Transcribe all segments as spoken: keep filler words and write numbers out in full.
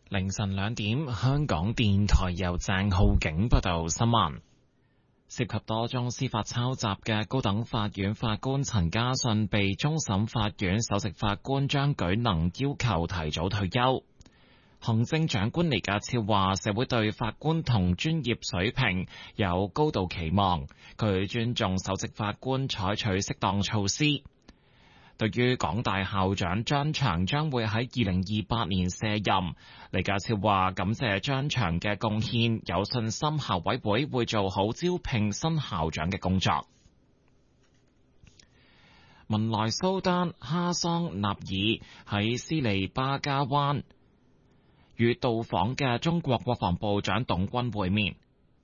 凌晨兩點，香港電台由鄭浩景報道新聞。涉及多宗司法抄襲嘅高等法院法官陳家信被終審法院首席法官張舉能要求提早退休。行政長官李家超話，社會對法官同專業水平有高度期望，佢尊重首席法官採取適當措施。對於港大校長張翔將會喺二零二八年卸任，李家超話感謝張翔嘅貢獻，有信心校委會會做好招聘新校長嘅工作。文萊蘇丹哈桑納爾喺斯里巴加灣與到訪嘅中國國防部長董軍會面。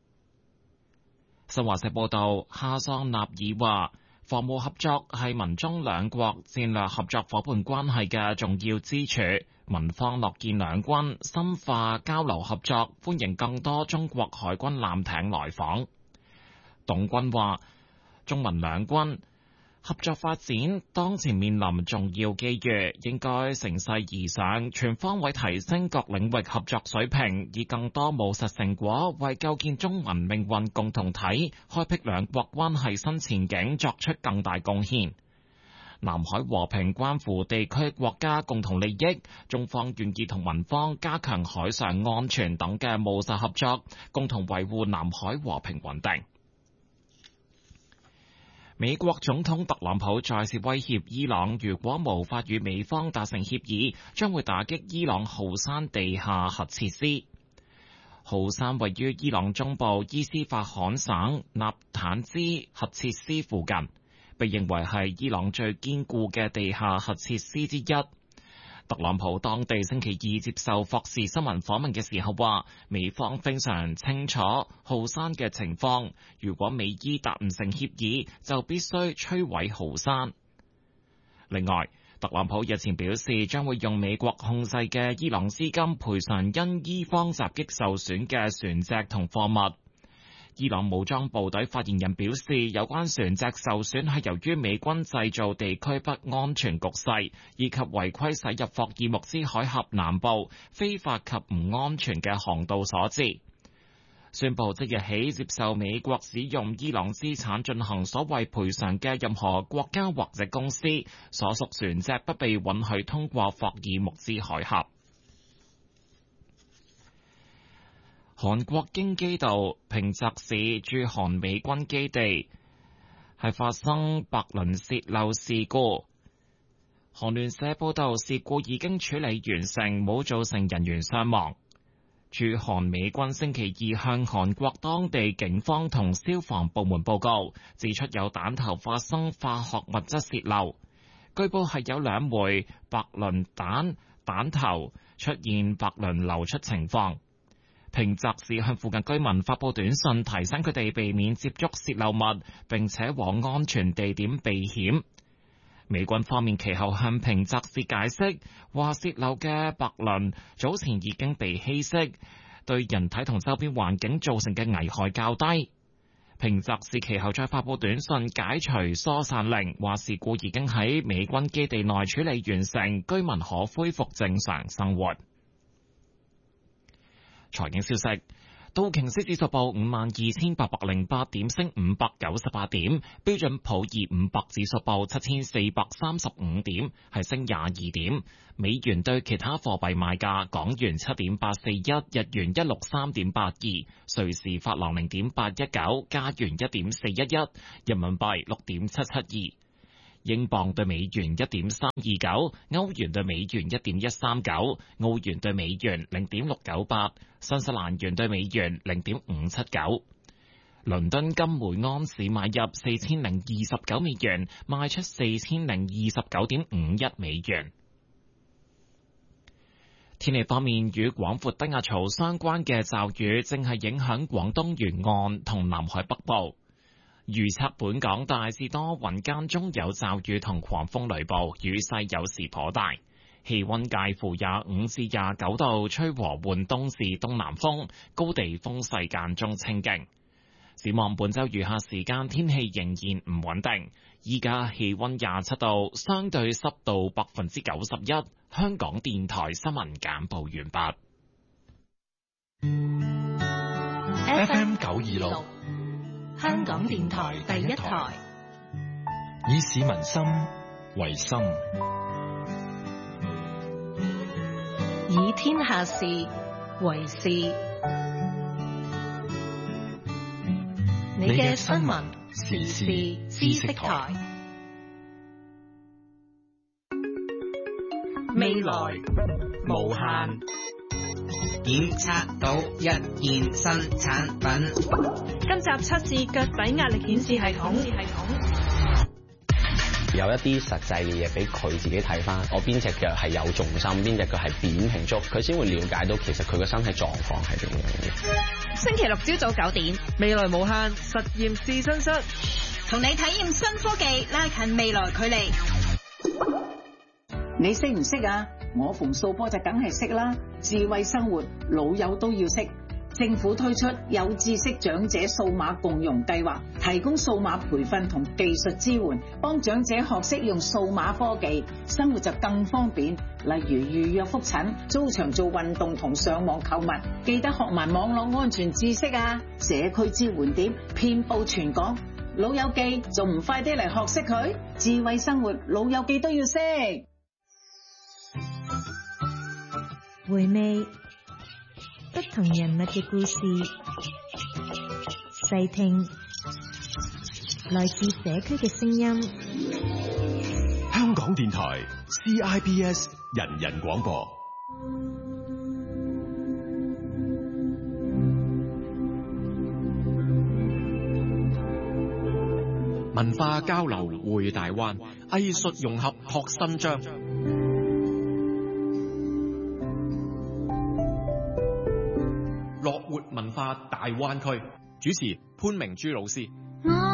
新華社報道，哈桑納爾話，防務合作係民中兩國戰略合作夥伴關係嘅重要支柱，民方樂見兩軍深化交流合作，歡迎更多中國海軍艦艇來訪。董軍話，中民兩軍合作發展當前面臨重要機遇，應該乘勢而上，全方位提升各領域合作水平，以更多務實成果為構建中民命運共同體、開闢兩國關係新前景作出更大貢獻。南海和平關乎地區國家共同利益，中方願意同民方加強海上安全等嘅務實合作，共同維護南海和平穩定。美國總統特朗普再次威脅伊朗，如果無法與美方達成協議，將會打擊伊朗浩山地下核設施。浩山位於伊朗中部伊斯法罕省納坦茲核設施附近，被認為係伊朗最堅固嘅地下核設施之一。特朗普當地星期二接受霍士新聞訪問嘅時候話，美方非常清楚浩山嘅情況，如果美伊達唔成協議，就必須摧毀浩山。另外，特朗普日前表示，將會用美國控制嘅伊朗資金賠償因伊方襲擊受損嘅船隻同貨物。伊朗武裝部隊發言人表示，有關船隻受損係由於美軍製造地區不安全局勢，以及違規駛入霍爾木茲海峽南部非法及唔安全嘅航道所致。宣布即日起接受美國使用伊朗資產進行所謂賠償嘅任何國家或者公司，所屬船隻不被允許通過霍爾木茲海峽。韓國京畿道平澤市駐韓美軍基地係發生白磷洩漏事故。韓聯社報道，事故已經處理完成，冇造成人員傷亡。駐韓美軍星期二向韓國當地警方同消防部門報告，指出有彈頭發生化學物質洩漏，據報係有兩枚白磷彈彈頭出現白磷流出情況。平澤市向附近居民發佈短信，提醒佢哋避免接觸洩漏物，並且往安全地點避險。美軍方面其後向平澤市解釋，話洩漏嘅白磷早前已經被稀釋，對人體同周邊環境造成嘅危害較低。平澤市其後再發佈短信解除疏散令，話事故已經喺美軍基地內處理完成，居民可恢復正常生活。財經消息，道瓊斯指數報五萬二千八百零八點，升五百九十八點；標準普爾五百指數報七千四百三十五點，係升廿二點。美元對其他貨幣賣價：港元七點八四一，日元一六三點八二，瑞士法郎零點八一九，加元一點四一一，人民幣六點七七二。英鎊對美元一點三二九，歐元對美元一點一三九，澳元對美元零點六九八，新西蘭元對美元零點五七九。倫敦金每安士買入四千零二十九美元，賣出四千零二十九點五一美元。天氣方面，與廣闊低壓槽相關嘅驟雨正係影響廣東沿岸同南海北部。預測本港大致多雲，間中有驟雨同狂風雷暴，雨勢有時頗大。氣溫介乎廿五至廿九度，吹和緩東至東南風，高地風勢間中清勁。展望本周餘下時間，天氣仍然唔穩定。依家氣溫廿七度，相對濕度百分之九十一。香港電台新聞簡報完畢。 F M 九二六，香港電台第一台，以市民心為心， 以天下事為事。你嘅新聞時事知識台，未來無限。 檢測到一件新產品。 今集測試腳底壓力顯示系統。系統有一啲實際嘅嘢俾佢自己睇翻，我邊隻腳係有重心，邊隻腳係扁平足，佢先會了解到其實佢個身體狀況係點樣嘅。 星期六朝早九點，未來無限實驗試身室， 同你體驗新科技，拉近未來距離。 你識唔識啊？我馮素波就梗係識啦。智慧生活，老友都要識。政府推出有知識長者數碼共融計劃，提供數碼培訓同技術支援，幫長者學識用數碼科技，生活就更方便。例如預約復診、租場做運動同上網購物，記得學埋網絡安全知識啊！社區支援點遍佈全港，老友記仲唔快啲嚟學識佢？智慧生活，老友記都要識。 回味不同人物嘅故事，細聽來自社區嘅聲音。 香港電台 C I B S 人人廣播， 文化交流匯大灣，藝術融合學新章。樂活文化大灣區，主持潘明珠老師。